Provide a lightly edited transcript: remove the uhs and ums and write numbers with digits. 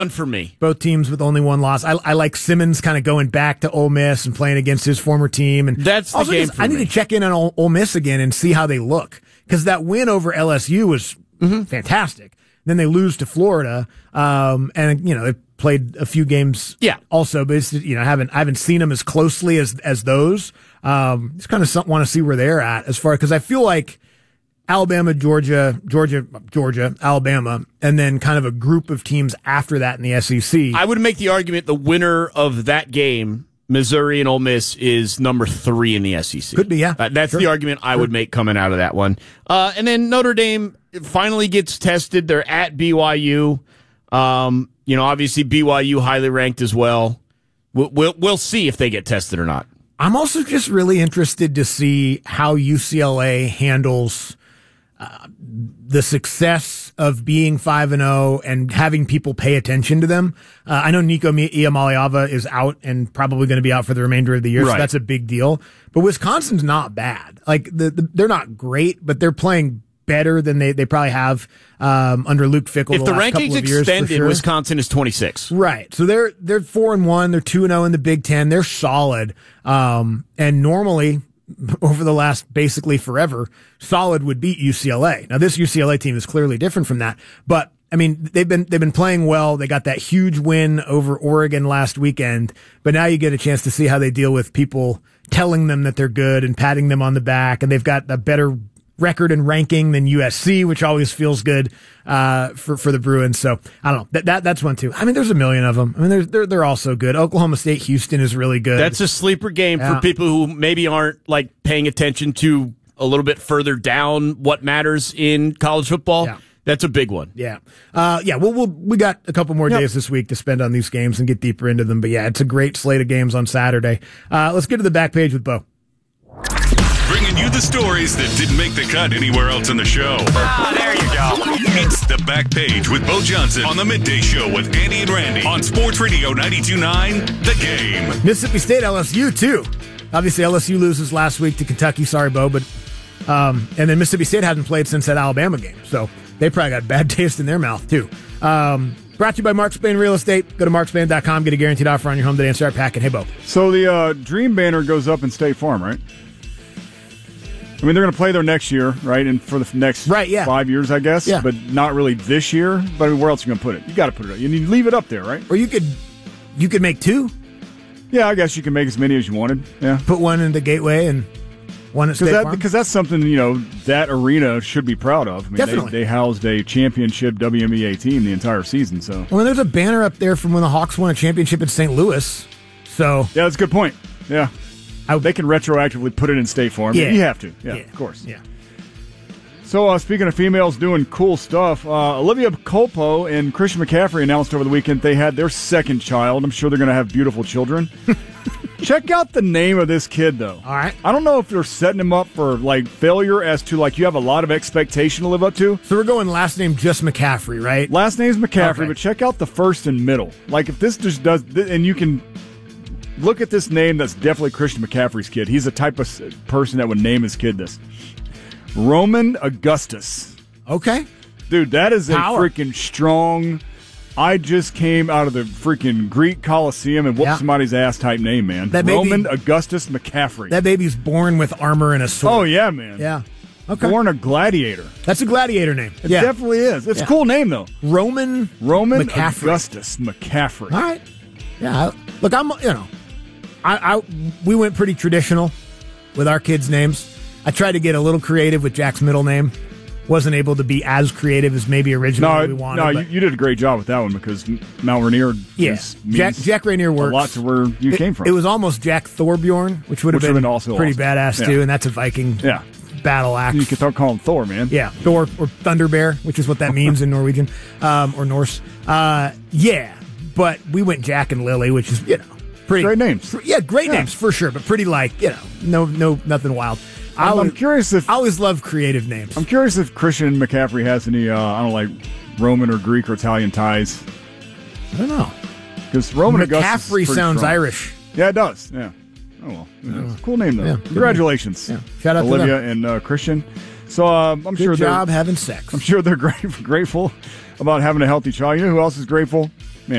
one for me. Both teams with only one loss. I like Simmons kind of going back to Ole Miss and playing against his former team. And that's the also game for me. I need to check in on Ole Miss again and see how they look, because that win over LSU was fantastic. Then they lose to Florida, and they played a few games. Yeah. Also, but it's, I haven't seen them as closely as those. Just kind of want to see where they're at as far, because I feel like Alabama, Georgia, Alabama, and then kind of a group of teams after that in the SEC. I would make the argument the winner of that game, Missouri and Ole Miss, is number 3 in the SEC. Could be, yeah. That's the argument I would make coming out of that one. And then Notre Dame finally gets tested. They're at BYU. Obviously BYU highly ranked as well. We'll see if they get tested or not. I'm also just really interested to see how UCLA handles the success of being 5-0 and having people pay attention to them. I know Nico Iamaleava is out and probably going to be out for the remainder of the year, so that's a big deal. But Wisconsin's not bad. Like they're not great, but they're playing better than they probably have under Luke Fickell. If the rankings extended, Wisconsin is 26. Right. So they're 4-1. They're 2-0 in the Big Ten. They're solid. And normally, over the last basically forever, solid would beat UCLA. Now this UCLA team is clearly different from that, but I mean, they've been playing well. They got that huge win over Oregon last weekend, but now you get a chance to see how they deal with people telling them that they're good and patting them on the back, and they've got a better record and ranking than USC, which always feels good for the Bruins. So I don't know. That's one too. I mean, there's a million of them. I mean, they're all so good. Oklahoma State, Houston is really good. That's a sleeper game for people who maybe aren't like paying attention to a little bit further down what matters in college football. Yeah. That's a big one. Yeah. We got a couple more days this week to spend on these games and get deeper into them. But yeah, it's a great slate of games on Saturday. Let's get to the back page with Bo. Bringing you the stories that didn't make the cut anywhere else in the show. There you go. It's the Back Page with Bo Johnson on the Midday Show with Andy and Randy on Sports Radio 92.9 The Game. Mississippi State, LSU too. Obviously, LSU loses last week to Kentucky. Sorry, Bo, but and then Mississippi State hasn't played since that Alabama game, so they probably got bad taste in their mouth too. Brought to you by Mark Spain Real Estate. Go to markspain.com, get a guaranteed offer on your home today and start packing. Hey, Bo. So the Dream banner goes up in State Farm, right? I mean, they're going to play there next year, right? And for the next 5 years, I guess. Yeah. But not really this year. But I mean, where else are you going to put it? You got to put it up. You need to leave it up there, right? Or you could make 2. Yeah, I guess you can make as many as you wanted. Yeah. Put one in the Gateway and one at State Farm. Because that's something, that arena should be proud of. I mean, definitely. They housed a championship WNBA team the entire season. So. Well, there's a banner up there from when the Hawks won a championship in St. Louis. So. Yeah, that's a good point. Yeah. They can retroactively put it in State Farm. Yeah. You have to. Yeah, of course. Yeah. So, speaking of females doing cool stuff, Olivia Culpo and Christian McCaffrey announced over the weekend they had their second child. I'm sure they're going to have beautiful children. Check out the name of this kid, though. All right. I don't know if they're setting him up for, failure as to, you have a lot of expectation to live up to. So we're going last name just McCaffrey, right? Last name's McCaffrey, but check out the first and middle. If this just does, and you can look at this name, that's definitely Christian McCaffrey's kid. He's the type of person that would name his kid this. Roman Augustus. Okay. Dude, that is freaking strong. I just came out of the freaking Greek Colosseum and whooped somebody's ass type name, man. Roman Augustus McCaffrey. That baby's born with armor and a sword. Oh, yeah, man. Yeah. Okay. Born a gladiator. That's a gladiator name. It definitely is. It's a cool name, though. Roman McCaffrey. Augustus McCaffrey. All right. Yeah. Look, we went pretty traditional with our kids' names. I tried to get a little creative with Jack's middle name. Wasn't able to be as creative as maybe originally we wanted. No, you did a great job with that one because Mount Rainier Jack Rainier works a lot to where you came from. It was almost Jack Thorbjorn, which would have been also pretty awesome. badass too, and that's a Viking battle axe. You could call him Thor, man. Yeah, Thor or Thunder Bear, which is what that means in Norwegian or Norse. But we went Jack and Lily, which is pretty great names. Great names for sure, but pretty no nothing wild. I'm curious if I always love creative names. I'm curious if Christian McCaffrey has any Roman or Greek or Italian ties. I don't know, because Roman McCaffrey sounds strong. Irish. Yeah, it does. Yeah. Oh well, it's a cool name though. Yeah, Congratulations, shout out Olivia to them. and Christian. So I'm good sure job having sex. I'm sure they're grateful about having a healthy child. You know who else is grateful?